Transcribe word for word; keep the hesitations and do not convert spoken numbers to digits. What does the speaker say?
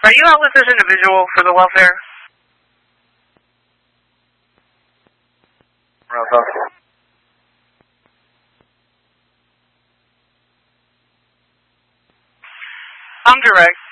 Are you out with this individual for the welfare? I'm direct.